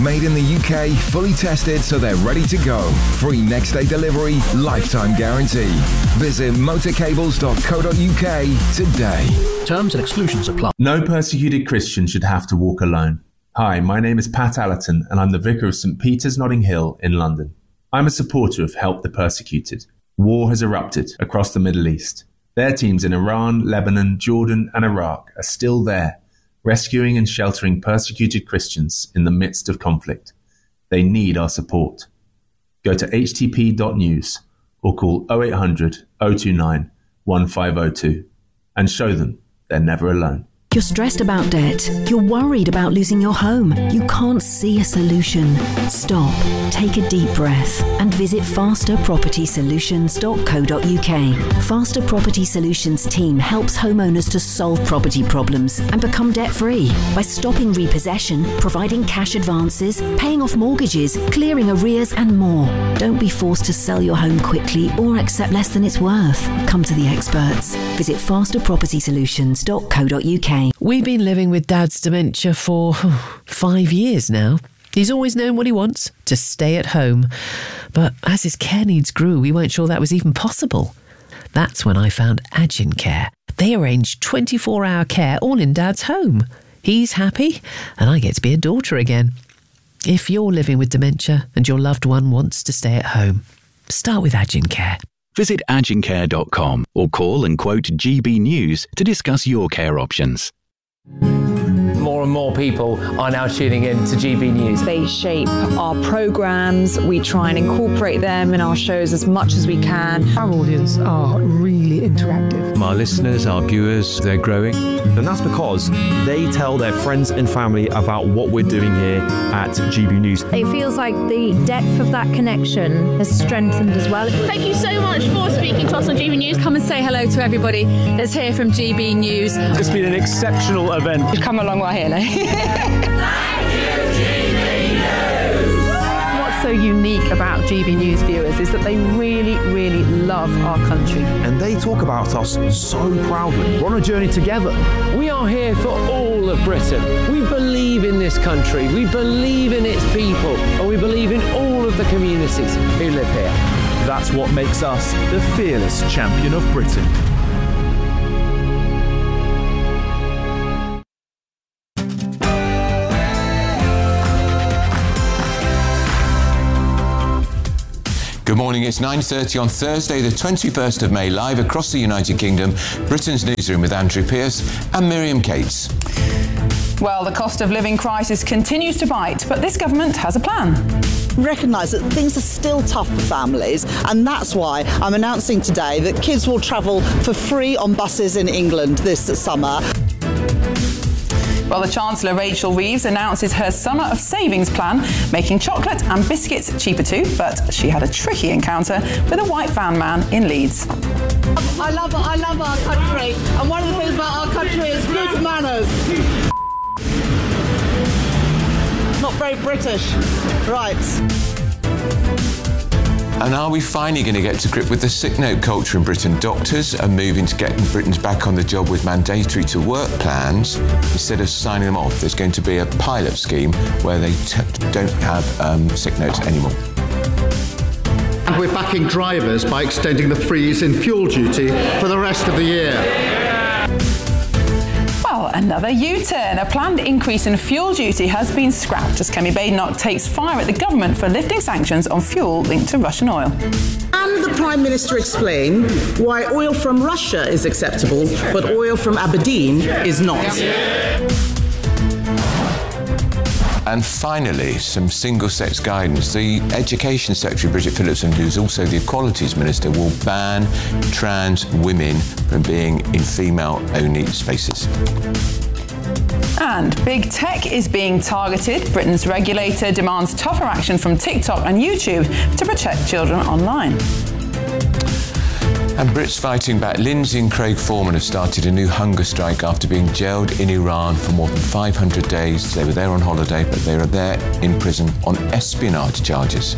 Made in the UK, fully tested so they're ready to go. Free next day delivery, lifetime guarantee. Visit motorcables.co.uk today. Terms and exclusions apply. No persecuted Christian should have to walk alone. Hi, my name is Pat Allerton and I'm the Vicar of St Peter's Notting Hill in London. I'm a supporter of Help the Persecuted. War has erupted across the Middle East. Their teams in Iran, Lebanon, Jordan and Iraq are still there, rescuing and sheltering persecuted Christians in the midst of conflict. They need our support. Go to htp.news or call 0800 029 1502 and show them they're never alone. You're stressed about debt. You're worried about losing your home. You can't see a solution. Stop, take a deep breath and visit fasterpropertysolutions.co.uk. Faster Property Solutions team helps homeowners to solve property problems and become debt-free by stopping repossession, providing cash advances, paying off mortgages, clearing arrears and more. Don't be forced to sell your home quickly or accept less than it's worth. Come to the experts. Visit fasterpropertysolutions.co.uk. We've been living with Dad's dementia for 5 years now. He's always known what he wants, to stay at home. But as his care needs grew, we weren't sure that was even possible. That's when I found Agin Care. They arrange 24-hour care all in Dad's home. He's happy, and I get to be a daughter again. If you're living with dementia and your loved one wants to stay at home, start with Agin Care. Visit agincare.com or call and quote GB News to discuss your care options. More and more people are now tuning in to GB News. They shape our programmes. We try and incorporate them in our shows as much as we can. Our audience are really interactive. Our listeners, our viewers, they're growing. And that's because they tell their friends and family about what we're doing here at GB News. It feels like the depth of that connection has strengthened as well. Thank you so much for speaking to us on GB News. Come and say hello to everybody that's here from GB News. It's been an exceptional event. We've come a long way here now. What's so unique about GB News viewers is that they really, really love our country. And they talk about us so proudly. We're on a journey together. We are here for all of Britain. We believe in this country. We believe in its people. And we believe in all of the communities who live here. That's what makes us the fearless champion of Britain. Good morning, it's 9:30 on Thursday, the 21st of May, live across the United Kingdom, Britain's newsroom with Andrew Pearce and Miriam Cates. Well, the cost of living crisis continues to bite, but this government has a plan. Recognise that things are still tough for families, and that's why I'm announcing today that kids will travel for free on buses in England this summer. Well, the Chancellor, Rachel Reeves, announces her Summer of Savings plan, making chocolate and biscuits cheaper too, but she had a tricky encounter with a white van man in Leeds. I love our country, and one of the things about our country is good manners. Not very British. Right. And are we finally going to get to grip with the sick note culture in Britain? Doctors are moving to get Britons back on the job with mandatory to work plans instead of signing them off. There's going to be a pilot scheme where they don't have sick notes anymore. And we're backing drivers by extending the freeze in fuel duty for the rest of the year. Well, another U-turn. A planned increase in fuel duty has been scrapped as Kemi Badenoch takes fire at the government for lifting sanctions on fuel linked to Russian oil. And the Prime Minister explained why oil from Russia is acceptable, but oil from Aberdeen is not. And finally, some single-sex guidance. The Education Secretary, Bridget Phillipson, who's also the Equalities Minister, will ban trans women from being in female-only spaces. And big tech is being targeted. Britain's regulator demands tougher action from TikTok and YouTube to protect children online. And Brits fighting back. Lindsay and Craig Foreman have started a new hunger strike after being jailed in Iran for more than 500 days. They were there on holiday, but they are there in prison on espionage charges.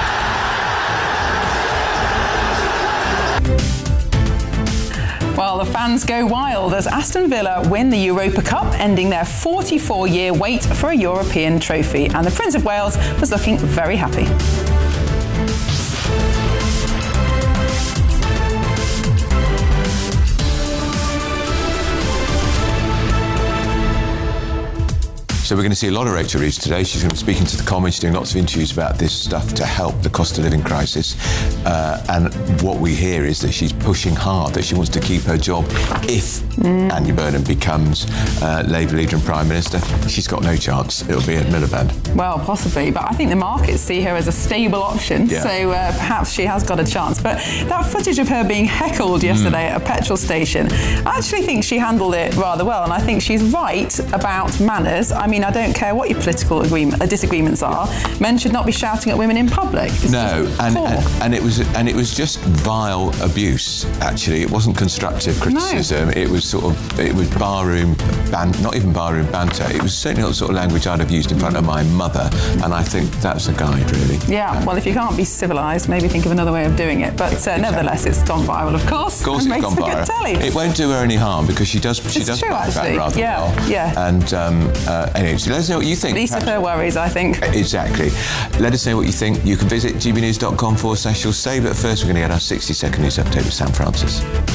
Well, the fans go wild as Aston Villa win the Europa Cup, ending their 44-year wait for a European trophy. And the Prince of Wales was looking very happy. So we're going to see a lot of Rachel Reeves today. She's going to be speaking to the Commons, doing lots of interviews about this stuff to help the cost of living crisis. And what we hear is that she's pushing hard, that she wants to keep her job if Andy Burnham becomes Labour leader and Prime Minister. She's got no chance. It'll be at Miliband. Well, possibly, but I think the markets see her as a stable option, so perhaps she has got a chance. But that footage of her being heckled yesterday at a petrol station, I actually think she handled it rather well, and I think she's right about manners. I mean, I don't care what your political disagreements are. Men should not be shouting at women in public. And it was just vile abuse. Actually, it wasn't constructive criticism. No. It was barroom not even barroom banter. It was certainly not the sort of language I'd have used in front of my mother. And I think that's a guide, really. Yeah. Well, if you can't be civilised, maybe think of another way of doing it. But nevertheless, it's gone viral, of course. Of course, it's gone viral. Telly. It won't do her any harm because she does fight back rather well. Yeah. And anyway, so let us know what you think. Least of her worries, I think. Exactly. Let us know what you think. You can visit gbnews.com/you'll say. But first, we're going to get our 60-second news update with Sam Francis.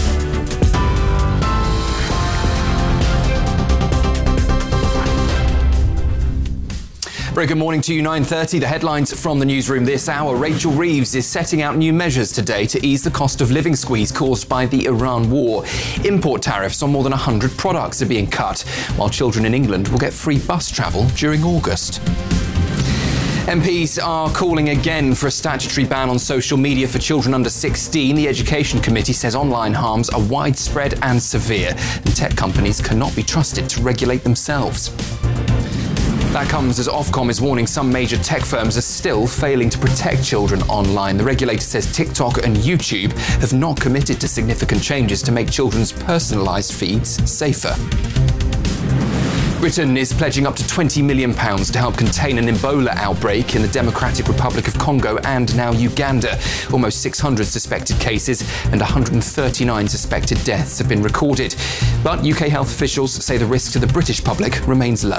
Very good morning to you, 9:30. The headlines from the newsroom this hour. Rachel Reeves is setting out new measures today to ease the cost of living squeeze caused by the Iran war. Import tariffs on more than 100 products are being cut, while children in England will get free bus travel during August. MPs are calling again for a statutory ban on social media for children under 16. The Education Committee says online harms are widespread and severe, and tech companies cannot be trusted to regulate themselves. That comes as Ofcom is warning some major tech firms are still failing to protect children online. The regulator says TikTok and YouTube have not committed to significant changes to make children's personalised feeds safer. Britain is pledging up to £20 million to help contain an Ebola outbreak in the Democratic Republic of Congo and now Uganda. Almost 600 suspected cases and 139 suspected deaths have been recorded. But UK health officials say the risk to the British public remains low.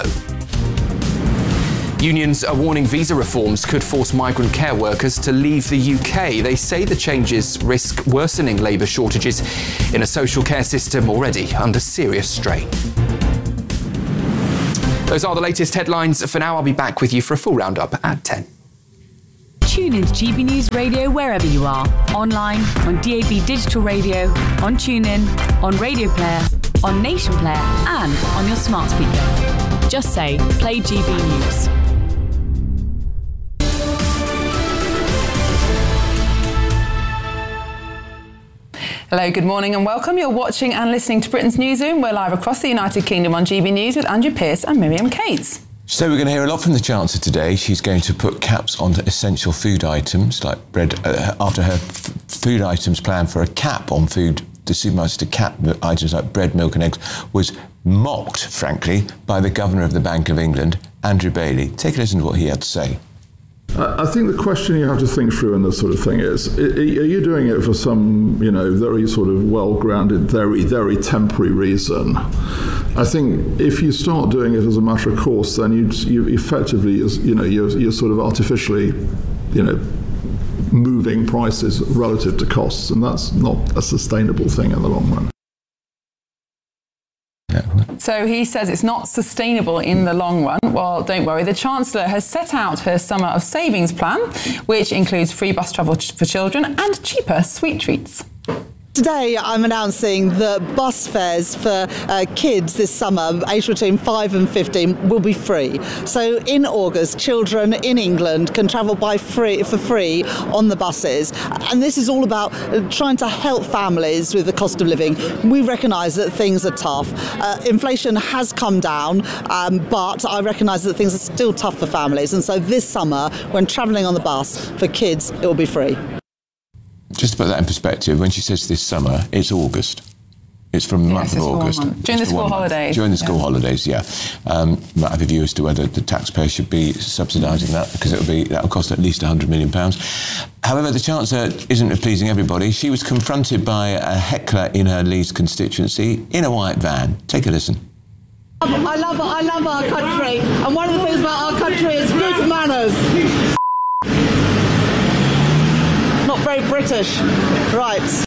Unions are warning visa reforms could force migrant care workers to leave the UK. They say the changes risk worsening labour shortages in a social care system already under serious strain. Those are the latest headlines. For now, I'll be back with you for a full roundup at 10. Tune in to GB News Radio wherever you are. Online, on DAB Digital Radio, on TuneIn, on Radio Player, on Nation Player, and on your smart speaker. Just say, play GB News. Hello, good morning and welcome. You're watching and listening to Britain's Newsroom. We're live across the United Kingdom on GB News with Andrew Pearce and Miriam Cates. So we're going to hear a lot from the Chancellor today. She's going to put caps on essential food items like bread, after her food items plan for a cap on food. The supermarkets to cap items like bread, milk and eggs was mocked, frankly, by the Governor of the Bank of England, Andrew Bailey. Take a listen to what he had to say. I think the question you have to think through in this sort of thing is, are you doing it for some, very sort of well-grounded, very, very temporary reason? I think if you start doing it as a matter of course, then you effectively, you're sort of artificially, moving prices relative to costs, and that's not a sustainable thing in the long run. So he says it's not sustainable in the long run. Well, don't worry. The Chancellor has set out her Summer of Savings plan, which includes free bus travel for children and cheaper sweet treats. Today, I'm announcing that bus fares for kids this summer, aged between 5 and 15, will be free. So in August, children in England can travel for free on the buses. And this is all about trying to help families with the cost of living. We recognise that things are tough. Inflation has come down, but I recognise that things are still tough for families. And so this summer, when travelling on the bus for kids, it will be free. Just to put that in perspective, when she says this summer, it's August. It's from the month of August. During the school holidays. During the school holidays, yeah. Might have a view as to whether the taxpayer should be subsidising that, because that'll cost at least £100 million. However, the Chancellor isn't pleasing everybody. She was confronted by a heckler in her Leeds constituency in a white van. Take a listen. I love our country, and one of the things about our country is good manners. Not very British. Right.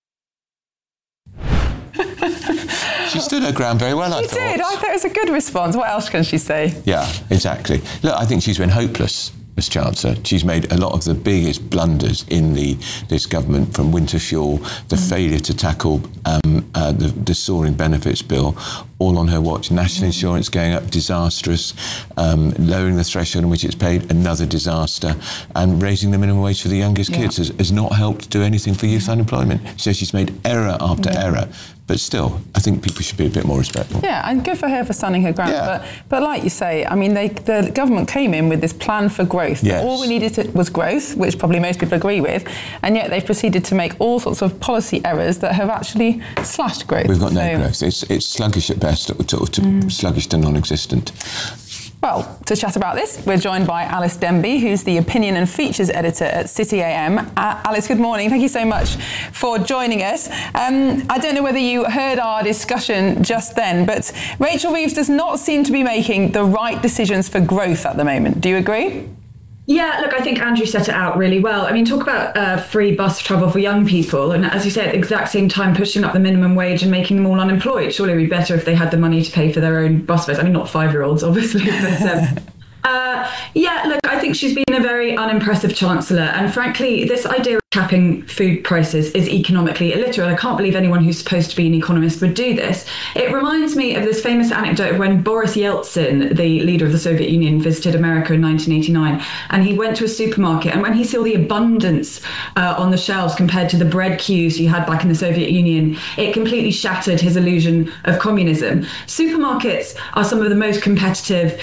She stood her ground very well, I thought. She did. I thought it was a good response. What else can she say? Yeah, exactly. Look, I think she's been hopeless as Chancellor. She's made a lot of the biggest blunders in this government, from winter fuel, the failure to tackle the soaring benefits bill, all on her watch. National insurance going up, disastrous. Lowering the threshold in which it's paid, another disaster. And raising the minimum wage for the youngest kids has not helped do anything for youth unemployment. So she's made error after error. But still, I think people should be a bit more respectful. Yeah, and good for her for standing her ground. Yeah. But like you say, I mean, the government came in with this plan for growth. Yes. All we needed was growth, which probably most people agree with, and yet they've proceeded to make all sorts of policy errors that have actually slashed growth. We've got no growth. It's sluggish at best, sluggish to non-existent. Well, to chat about this, we're joined by Alice Denby, who's the Opinion and Features Editor at City AM. Alice, good morning. Thank you so much for joining us. I don't know whether you heard our discussion just then, but Rachel Reeves does not seem to be making the right decisions for growth at the moment. Do you agree? Yeah, look, I think Andrew set it out really well. I mean, talk about free bus travel for young people. And as you say, at the exact same time, pushing up the minimum wage and making them all unemployed. Surely it would be better if they had the money to pay for their own bus fares. I mean, not 5-year-olds, obviously. But, yeah, look, I think she's been a very unimpressive Chancellor. And frankly, this idea of capping food prices is economically illiterate. I can't believe anyone who's supposed to be an economist would do this. It reminds me of this famous anecdote of when Boris Yeltsin, the leader of the Soviet Union, visited America in 1989, and he went to a supermarket, and when he saw the abundance on the shelves compared to the bread queues you had back in the Soviet Union, it completely shattered his illusion of communism. Supermarkets are some of the most competitive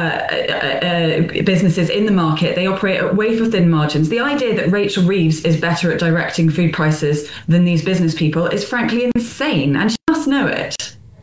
businesses in the market. They operate at wafer-thin margins. The idea that Rachel Reeves is better at directing food prices than these business people is frankly insane, and she must know it.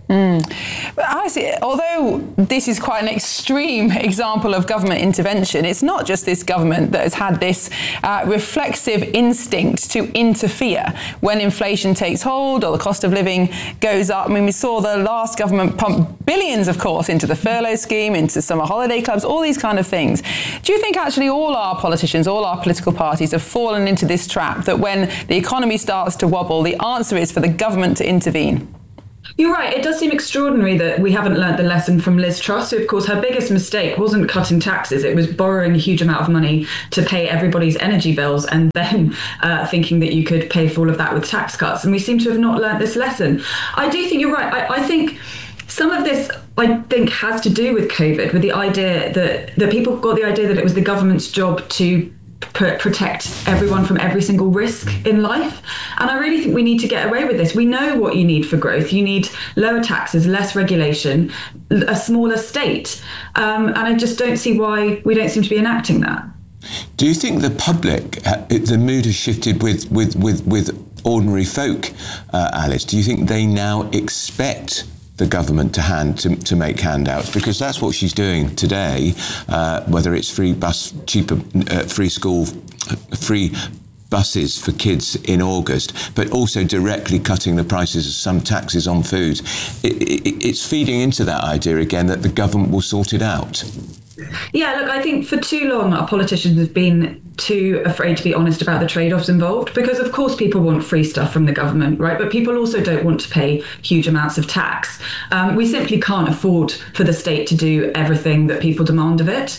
But honestly, although this is quite an extreme example of government intervention, it's not just this government that has had this reflexive instinct to interfere when inflation takes hold or the cost of living goes up. I mean, we saw the last government pump billions, of course, into the furlough scheme, into summer holiday clubs, all these kind of things. Do you think actually all our politicians, all our political parties have fallen into this trap that when the economy starts to wobble, the answer is for the government to intervene? You're right. It does seem extraordinary that we haven't learnt the lesson from Liz Truss, who, of course, her biggest mistake wasn't cutting taxes. It was borrowing a huge amount of money to pay everybody's energy bills and then thinking that you could pay for all of that with tax cuts. And we seem to have not learnt this lesson. I do think you're right. I think some of this, has to do with COVID, with the idea that people got the idea that it was the government's job to protect everyone from every single risk in life. And I really think we need to get away with this. We know what you need for growth. You need lower taxes, less regulation, a smaller state. And I just don't see why we don't seem to be enacting that. Do you think the public, the mood has shifted with ordinary folk, Alice? Do you think they now expect the government to make handouts, because that's what she's doing today, whether it's free bus, cheaper, free school, free buses for kids in August, but also directly cutting the prices of some taxes on food. It's feeding into that idea again that the government will sort it out. Yeah, look, I think for too long our politicians have been too afraid to be honest about the trade-offs involved, because of course people want free stuff from the government, right? But people also don't want to pay huge amounts of tax. We simply can't afford for the state to do everything that people demand of it.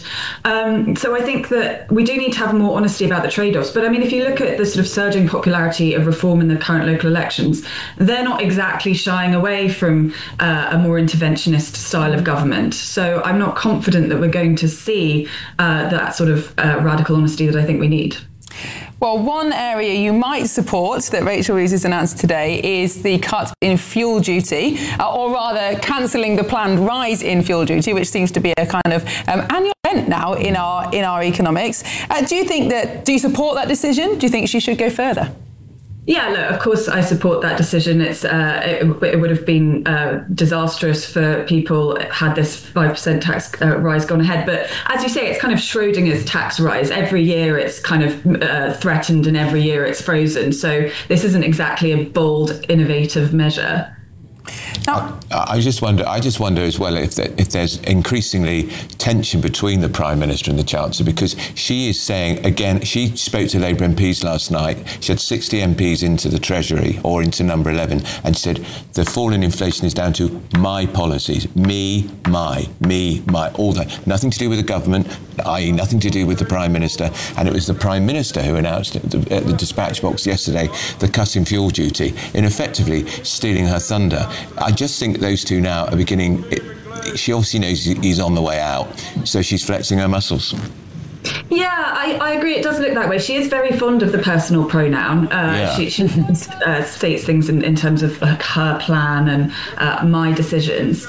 So I think that we do need to have more honesty about the trade-offs. But I mean, if you look at the sort of surging popularity of reform in the current local elections, they're not exactly shying away from a more interventionist style of government. So I'm not confident that we're going to see that sort of radical honesty that I think we need. Well, one area you might support that Rachel Reeves has announced today is the cut in fuel duty, or rather cancelling the planned rise in fuel duty, which seems to be a kind of annual event now in our economics. Do you support that decision? Do you think she should go further? Yeah, look, of course I support that decision. It would have been disastrous for people had this 5% tax rise gone ahead. But as you say, it's kind of Schrodinger's tax rise. Every year it's kind of threatened and every year it's frozen. So this isn't exactly a bold, innovative measure. Now, I just wonder as well if there's increasingly tension between the Prime Minister and the Chancellor, because she is saying, again, she spoke to Labour MPs last night. She had 60 MPs into the Treasury, or into number 11, and said the fall in inflation is down to my policies. Me, my, all that. Nothing to do with the government, i.e. nothing to do with the Prime Minister. And it was the Prime Minister who announced at the dispatch box yesterday the cut in fuel duty, in effectively stealing her thunder. I just think those two now are beginning. She obviously knows he's on the way out, so she's flexing her muscles. Yeah, I agree. It does look that way. She is very fond of the personal pronoun. She states things in terms of her plan and my decisions.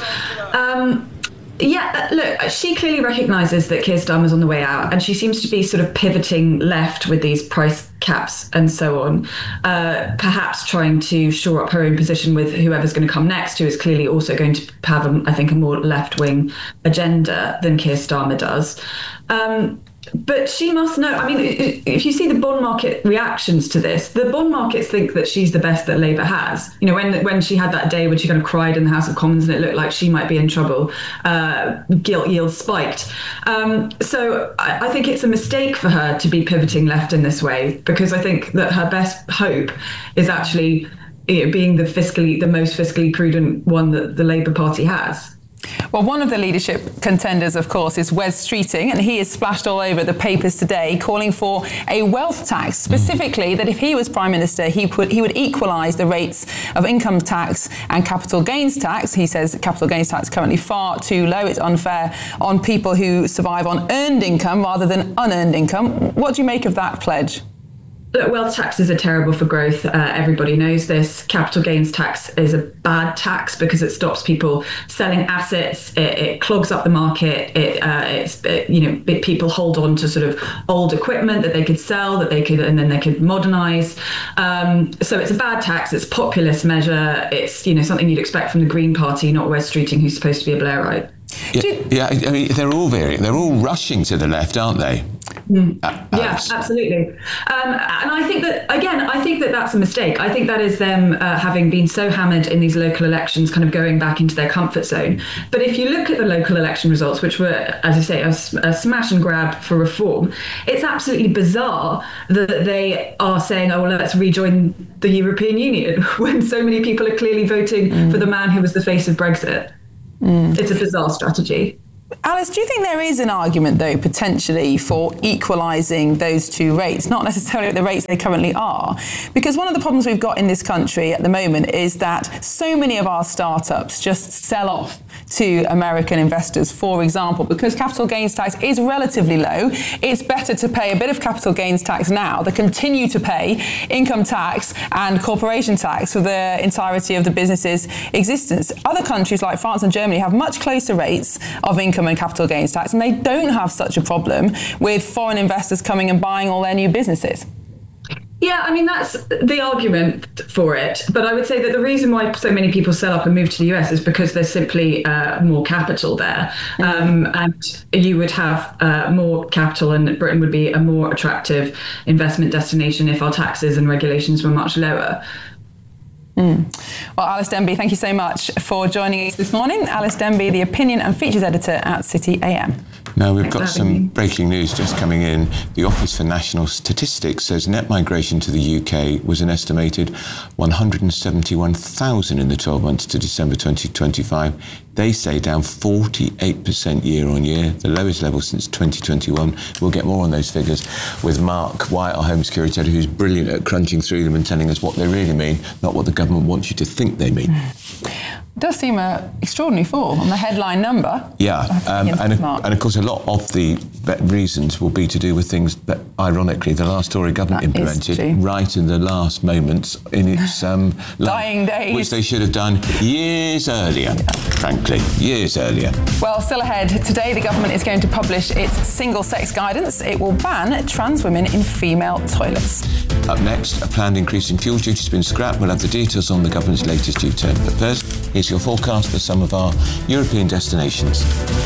Look, she clearly recognises that Keir Starmer's on the way out, and she seems to be sort of pivoting left with these price caps and so on, perhaps trying to shore up her own position with whoever's going to come next, who is clearly also going to have, I think, a more left-wing agenda than Keir Starmer does. But she must know, I mean, if you see the bond market reactions to this, the bond markets think that she's the best that Labour has. You know, when she had that day when she kind of cried in the House of Commons and it looked like she might be in trouble, gilt yields spiked. So I think it's a mistake for her to be pivoting left in this way, because I think that her best hope is actually being the most fiscally prudent one that the Labour Party has. Well, one of the leadership contenders, of course, is Wes Streeting, and he is splashed all over the papers today calling for a wealth tax, specifically that if he was Prime Minister, he would equalise the rates of income tax and capital gains tax. He says capital gains tax is currently far too low. It's unfair on people who survive on earned income rather than unearned income. What do you make of that pledge? Look, wealth taxes are terrible for growth. Everybody knows this. Capital gains tax is a bad tax because it stops people selling assets. It clogs up the market. People hold on to sort of old equipment that they could sell, and then they could modernise. So it's a bad tax. It's a populist measure. It's something you'd expect from the Green Party, not Wes Streeting, who's supposed to be a Blairite. Yeah, I mean, they're all varying. They're all rushing to the left, aren't they? Yeah, absolutely. And I think that that's a mistake. I think that is them having been so hammered in these local elections, kind of going back into their comfort zone. But if you look at the local election results, which were, as I say, a smash and grab for reform, it's absolutely bizarre that they are saying, oh, well, let's rejoin the European Union, when so many people are clearly voting for the man who was the face of Brexit. It's a bizarre strategy. Alice, do you think there is an argument, though, potentially for equalising those two rates, not necessarily at the rates they currently are? Because one of the problems we've got in this country at the moment is that so many of our startups just sell off to American investors, for example, because capital gains tax is relatively low. It's better to pay a bit of capital gains tax now than continue to pay income tax and corporation tax for the entirety of the business's existence. Other countries like France and Germany have much closer rates of income and capital gains tax, and they don't have such a problem with foreign investors coming and buying all their new businesses. Yeah, I mean, that's the argument for it. But I would say that the reason why so many people sell up and move to the US is because there's simply more capital there. And you would have more capital, and Britain would be a more attractive investment destination if our taxes and regulations were much lower. Well, Alice Denby, thank you so much for joining us this morning. Alice Denby, the opinion and features editor at City AM. Now, we've got some breaking news just coming in. The Office for National Statistics says net migration to the UK was an estimated 171,000 in the 12 months to December 2025. They say down 48% year on year, the lowest level since 2021. We'll get more on those figures with Mark White, our Home Security Editor, who's brilliant at crunching through them and telling us what they really mean, not what the government wants you to think they mean. does seem an extraordinary fall on the headline number. Yeah, and of course a lot of the reasons will be to do with things that, ironically, the last Tory government implemented right in the last moments in its dying days, which they should have done years earlier, frankly, years earlier. Well, still ahead, today the government is going to publish its single-sex guidance. It will ban trans women in female toilets. Up next, a planned increase in fuel duty has been scrapped. We'll have the details on the government's latest U-turn. But first, here's your forecast for some of our European destinations.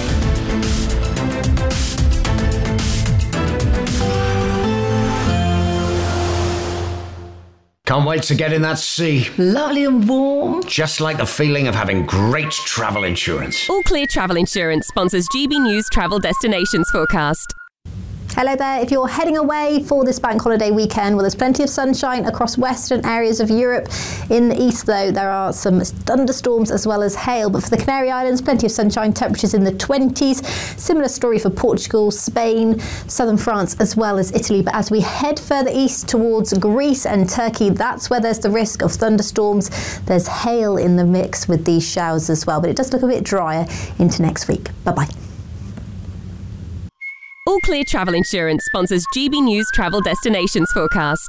Can't wait to get in that sea. Lovely and warm. Just like the feeling of having great travel insurance. All Clear Travel Insurance sponsors GB News Travel Destinations Forecast. Hello there. If you're heading away for this bank holiday weekend, well, there's plenty of sunshine across western areas of Europe. In the east, though, there are some thunderstorms as well as hail. But for the Canary Islands, plenty of sunshine, temperatures in the 20s. Similar story for Portugal, Spain, southern France, as well as Italy. But as we head further east towards Greece and Turkey, that's where there's the risk of thunderstorms. There's hail in the mix with these showers as well. But it does look a bit drier into next week. Bye-bye. All Clear Travel Insurance sponsors GB News Travel Destinations Forecast.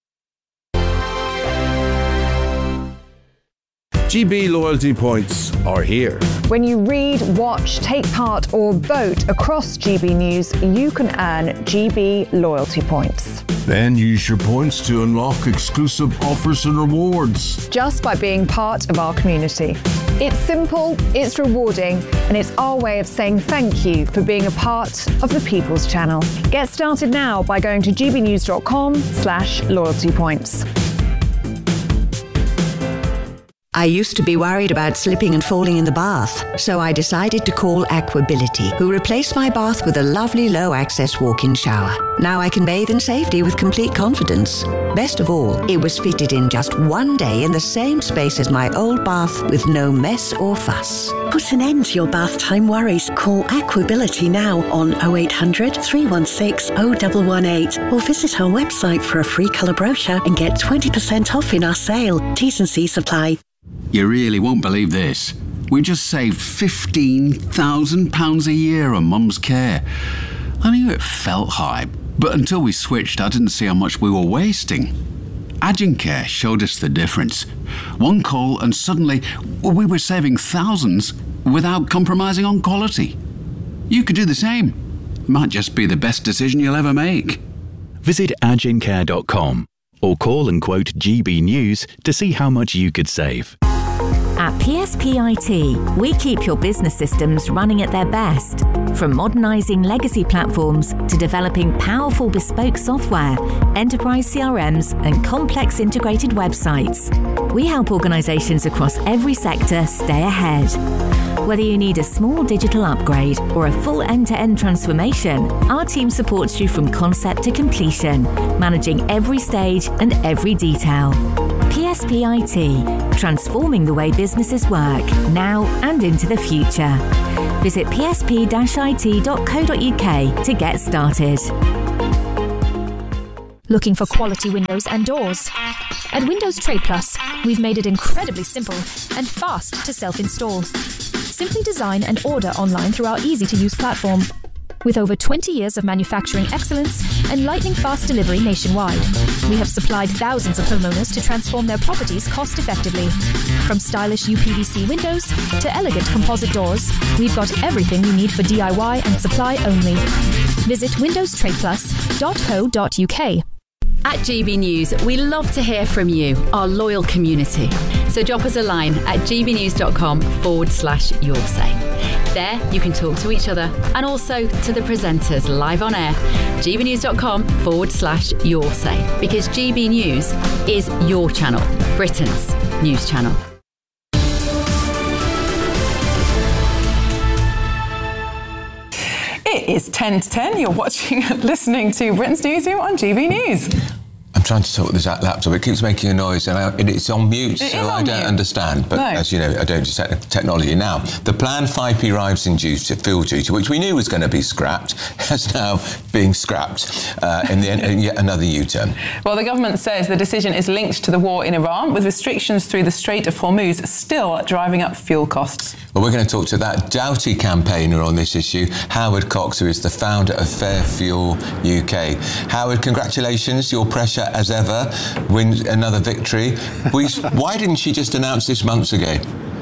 GB loyalty points are here. When you read, watch, take part or vote across GB News, you can earn GB loyalty points. Then use your points to unlock exclusive offers and rewards. Just by being part of our community. It's simple, it's rewarding, and it's our way of saying thank you for being a part of the People's Channel. Get started now by going to gbnews.com/loyalty points. I used to be worried about slipping and falling in the bath, so I decided to call Aquability, who replaced my bath with a lovely low-access walk-in shower. Now I can bathe in safety with complete confidence. Best of all, it was fitted in just one day in the same space as my old bath with no mess or fuss. Put an end to your bath time worries. Call Aquability now on 0800 316 0118 or visit our website for a free colour brochure and get 20% off in our sale. T's and C's apply. You really won't believe this. We just saved £15,000 a year on Mum's care. I knew it felt high, but until we switched, I didn't see how much we were wasting. Agencare showed us the difference. One call and suddenly we were saving thousands without compromising on quality. You could do the same. Might just be the best decision you'll ever make. Visit agencare.com or call and quote GB News to see how much you could save. At PSP IT, we keep your business systems running at their best. From modernising legacy platforms to developing powerful bespoke software, enterprise CRMs and complex integrated websites, we help organisations across every sector stay ahead. Whether you need a small digital upgrade or a full end-to-end transformation, our team supports you from concept to completion, managing every stage and every detail. PSP IT, transforming the way businesses work, now and into the future. Visit psp-it.co.uk to get started. Looking for quality windows and doors? At Windows Trade Plus, we've made it incredibly simple and fast to self-install. Simply design and order online through our easy-to-use platform. With over 20 years of manufacturing excellence and lightning-fast delivery nationwide, we have supplied thousands of homeowners to transform their properties cost-effectively. From stylish UPVC windows to elegant composite doors, we've got everything you need for DIY and supply only. Visit windowstradeplus.co.uk. At GB News, we love to hear from you, our loyal community. So drop us a line at gbnews.com/yoursay. There, you can talk to each other and also to the presenters live on air. gbnews.com/yoursay. Because GB News is your channel, Britain's news channel. It is 10 to 10. You're watching and listening to Britain's Newsroom on GB News. I'm trying to talk with this laptop. It keeps making a noise and it's on mute, so I don't understand. But as you know, I don't do technology. Now, the planned 5p rise in fuel duty, which we knew was going to be scrapped, has now been scrapped in yet another U-turn. Well, the government says the decision is linked to the war in Iran, with restrictions through the Strait of Hormuz still driving up fuel costs. Well, we're going to talk to that doughty campaigner on this issue, Howard Cox, who is the founder of Fair Fuel UK. Howard, congratulations. Your pressure, as ever, wins another victory. Why didn't she just announce this months ago?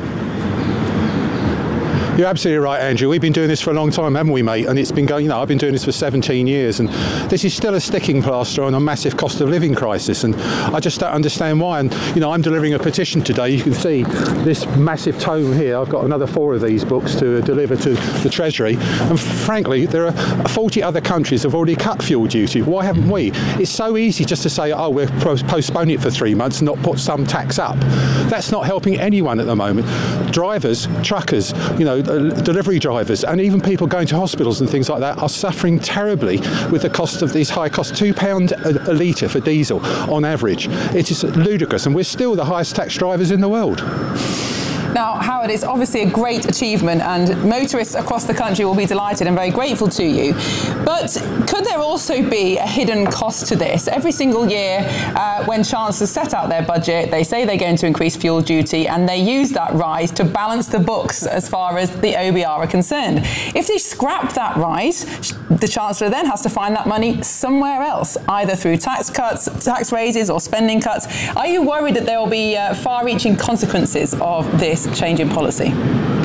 You're absolutely right, Andrew. We've been doing this for a long time, haven't we, mate? And it's been going, I've been doing this for 17 years, and this is still a sticking plaster on a massive cost of living crisis, and I just don't understand why. And, I'm delivering a petition today. You can see this massive tome here. I've got another 4 of these books to deliver to the Treasury, and frankly, there are 40 other countries have already cut fuel duty. Why haven't we? It's so easy just to say, we're postponing it for 3 months and not put some tax up. That's not helping anyone at the moment. Drivers, truckers, delivery drivers, and even people going to hospitals and things like that are suffering terribly with the cost of these high costs. £2 a litre for diesel on average. It is ludicrous, and we're still the highest tax drivers in the world. Now, Howard, it's obviously a great achievement, and motorists across the country will be delighted and very grateful to you. But could there also be a hidden cost to this? Every single year, when chancellors set out their budget, they say they're going to increase fuel duty, and they use that rise to balance the books as far as the OBR are concerned. If they scrap that rise, the chancellor then has to find that money somewhere else, either through tax cuts, tax raises, or spending cuts. Are you worried that there will be far-reaching consequences of this change in policy?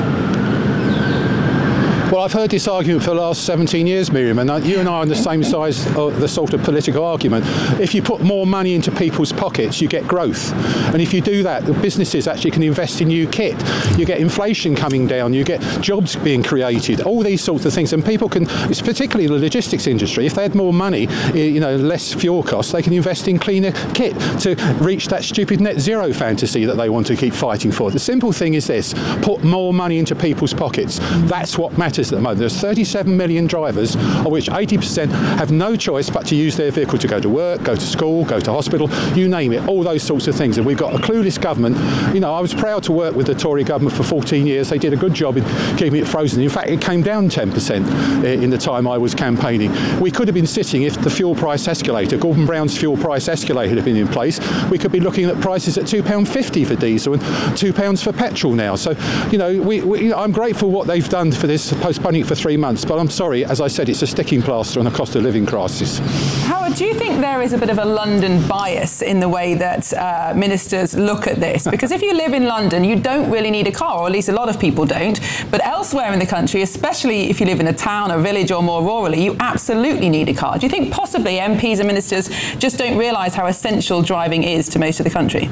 Well, I've heard this argument for the last 17 years, Miriam, and you and I are on the same side of the sort of political argument. If you put more money into people's pockets, you get growth. And if you do that, the businesses actually can invest in new kit. You get inflation coming down, you get jobs being created, all these sorts of things. And people can, it's particularly the logistics industry, if they had more money, less fuel costs, they can invest in cleaner kit to reach that stupid net zero fantasy that they want to keep fighting for. The simple thing is this: put more money into people's pockets. That's what matters at the moment. There's 37 million drivers, of which 80% have no choice but to use their vehicle to go to work, go to school, go to hospital, you name it, all those sorts of things. And we've got a clueless government. I was proud to work with the Tory government for 14 years. They did a good job in keeping it frozen. In fact, it came down 10% in the time I was campaigning. We could have been sitting, if the fuel price escalator, Gordon Brown's fuel price escalator had been in place, we could be looking at prices at £2.50 for diesel and £2 for petrol now. So, I'm grateful what they've done for this, postponing it for 3 months, but I'm sorry, as I said, it's a sticking plaster on a cost of living crisis. Howard, do you think there is a bit of a London bias in the way that ministers look at this? Because if you live in London, you don't really need a car, or at least a lot of people don't. But elsewhere in the country, especially if you live in a town, a village, or more rurally, you absolutely need a car. Do you think possibly MPs and ministers just don't realise how essential driving is to most of the country?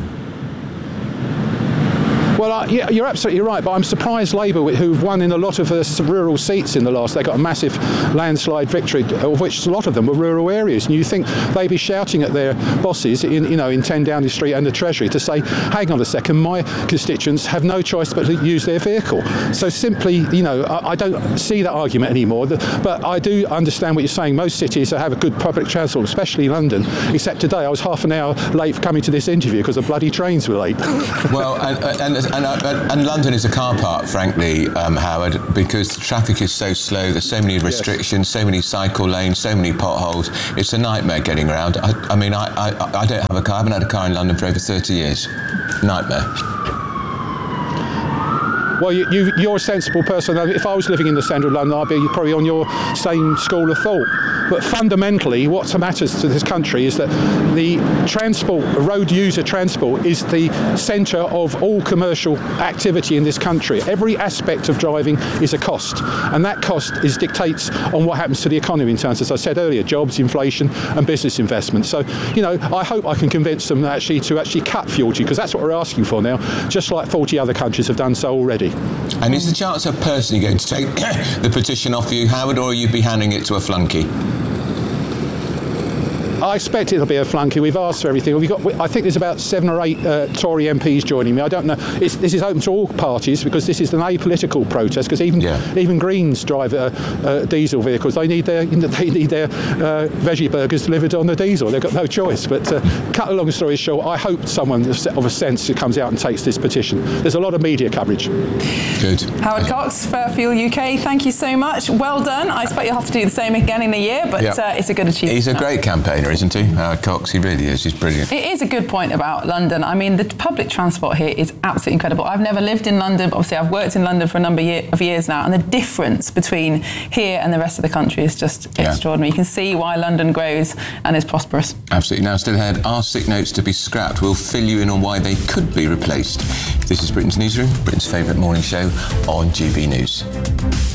Well, you're absolutely right, but I'm surprised Labour, who've won in a lot of rural seats in the last, they got a massive landslide victory, of which a lot of them were rural areas, and you think they'd be shouting at their bosses in 10 Downing Street and the Treasury to say, hang on a second, my constituents have no choice but to use their vehicle. So simply, I don't see that argument anymore, but I do understand what you're saying. Most cities have a good public transport, especially London, except today I was half an hour late coming to this interview because the bloody trains were late. Well, and London is a car park, frankly, Howard, because the traffic is so slow. There's so many restrictions, so many cycle lanes, so many potholes. It's a nightmare getting around. I don't have a car. I haven't had a car in London for over 30 years. Nightmare. Well, you're a sensible person. If I was living in the centre of London, I'd be probably on your same school of thought. But fundamentally, what matters to this country is that the road user transport is the centre of all commercial activity in this country. Every aspect of driving is a cost, and that cost dictates on what happens to the economy in terms, as I said earlier, jobs, inflation, and business investment. So, I hope I can convince them to actually cut fuel duty, because that's what we're asking for now, just like 40 other countries have done so already. And is the Chancellor personally going to take the petition off you, Howard, or will you be handing it to a flunky? I expect it'll be a flunky. We've asked for everything. I think there's about 7 or 8 Tory MPs joining me. I don't know. This is open to all parties because this is an apolitical protest. Because even Greens drive diesel vehicles. They need their veggie burgers delivered on the diesel. They've got no choice. But cut a long story short, I hope someone of a sense comes out and takes this petition. There's a lot of media coverage. Good. Howard Cox, Fairfield UK, thank you so much. Well done. I expect you'll have to do the same again in a year, but it's a good achievement. He's a great campaigner, isn't he? Howard Cox, he really is. He's brilliant. It is a good point about London. I mean, the public transport here is absolutely incredible. I've never lived in London, but obviously I've worked in London for a number of years now, and the difference between here and the rest of the country is just extraordinary. You can see why London grows and is prosperous. Absolutely. Now, still ahead, are sick notes to be scrapped? We'll fill you in on why they could be replaced. This is Britain's Newsroom, Britain's favourite morning show on GB News.